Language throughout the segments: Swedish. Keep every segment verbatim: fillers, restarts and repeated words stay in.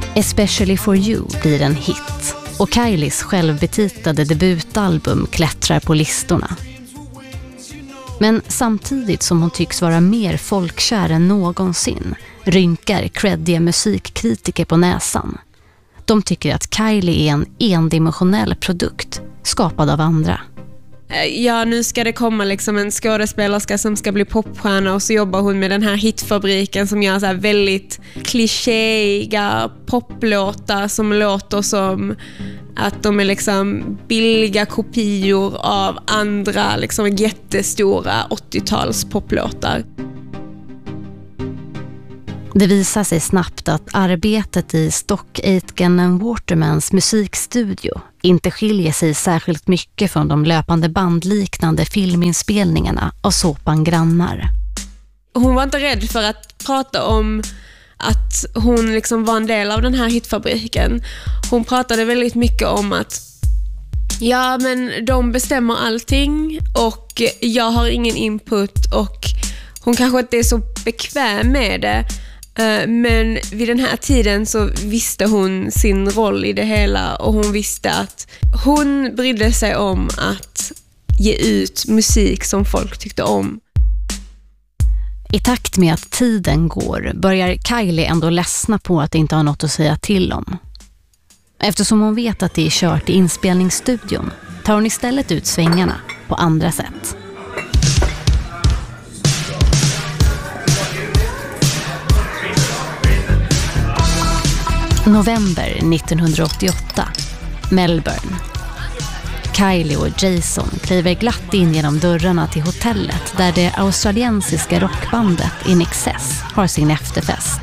Especially for you blir en hit och Kylies självbetitlade debutalbum klättrar på listorna. Men samtidigt som hon tycks vara mer folkkär än någonsin rynkar creddiga musikkritiker på näsan. De tycker att Kylie är en endimensionell produkt skapad av andra. Ja, nu ska det komma liksom en skådespelerska som ska bli popstjärna och så jobbar hon med den här hitfabriken som gör så här väldigt klichéiga poplåtar som låter som att de är liksom billiga kopior av andra liksom jättestora åttio-tals poplåtar. Det visar sig snabbt att arbetet i Stock Aitken and Watermans musikstudio inte skiljer sig särskilt mycket från de löpande bandliknande filminspelningarna av såpan Grannar. Hon var inte rädd för att prata om att hon liksom var en del av den här hitfabriken. Hon pratade väldigt mycket om att ja, men de bestämmer allting och jag har ingen input och hon kanske inte är så bekväm med det. Men vid den här tiden så visste hon sin roll i det hela och hon visste att hon brydde sig om att ge ut musik som folk tyckte om. I takt med att tiden går börjar Kylie ändå ledsna på att det inte har något att säga till om. Eftersom hon vet att det är kört i inspelningsstudion tar hon istället ut svängarna på andra sätt. November nittonhundraåttioåtta, Melbourne. Kylie och Jason kliver glatt in genom dörrarna till hotellet där det australiensiska rockbandet In Excess har sin efterfest.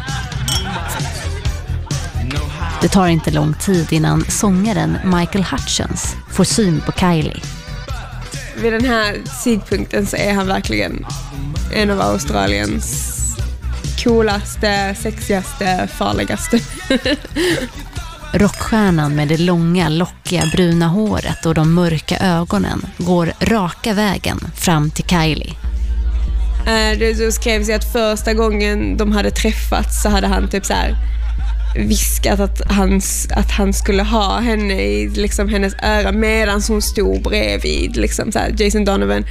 Det tar inte lång tid innan sångaren Michael Hutchence får syn på Kylie. Vid den här tidpunkten så är han verkligen en av Australiens coolaste, sexigaste, farligaste. Rockstjärnan med det långa, lockiga, bruna håret och de mörka ögonen går raka vägen fram till Kylie. Det skrevs att första gången de hade träffats så hade han typ så här viskat att han, att han skulle ha henne i liksom hennes öra medan hon stod bredvid liksom så här, Jason Donovan.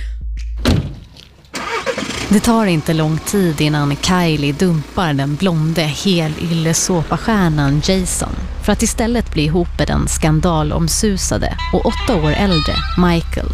Det tar inte lång tid innan Kylie dumpar den blonde helyllesåpastjärnan Jason för att istället bli ihop med den skandalomsusade och åtta år äldre Michael.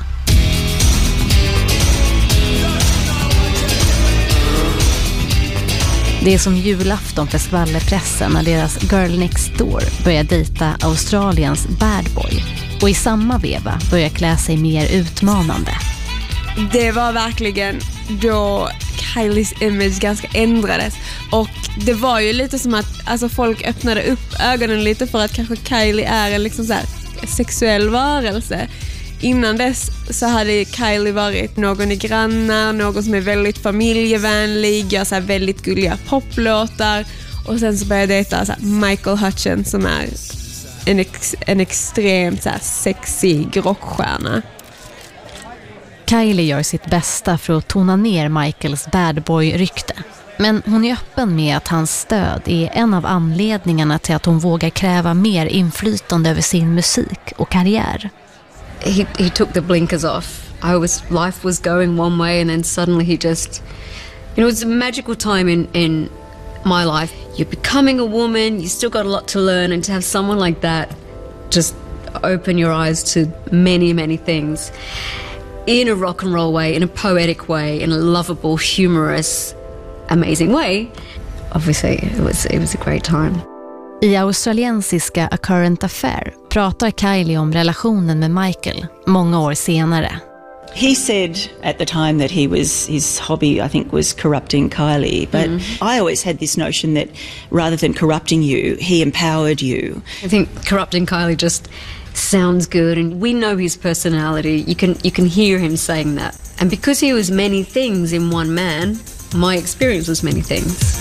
Det är som julafton för skvallerpressen när deras Girl Next Door börjar dejta Australiens bad boy och i samma veva börjar klä sig mer utmanande. Det var verkligen då Kylies image ganska ändrades och det var ju lite som att alltså, folk öppnade upp ögonen lite för att kanske Kylie är en liksom så här sexuell varelse. Innan dess så hade Kylie varit någon i Grannar, någon som är väldigt familjevänlig, gör så här väldigt gulliga poplåtar och sen så började jag dejta så här Michael Hutchence som är en, ex, en extremt så här sexig rockstjärna. Kylie gör sitt bästa för att tona ner Michaels bad boy-rykte. Men hon är öppen med att hans stöd är en av anledningarna till att hon vågar kräva mer inflytande över sin musik och karriär. He, he took the blinkers off. I was, life was going one way and then suddenly he just, you know, it's a magical time in, in my life. You're becoming a woman, you still got a lot to learn, and to have someone like that just open your eyes to many, many things. In a rock and roll way, in a poetic way, in a lovable, humorous, amazing way. Obviously, it was, it was a great time. I australiensiska A Current Affair pratar Kylie om relationen med Michael många år senare. He said at the time that he was, his hobby I think was corrupting Kylie, but mm. I always had this notion that rather than corrupting you, he empowered you. I think corrupting Kylie just sounds good, and we know his personality. You can you can hear him saying that. And because he was many things in one man, my experience was many things.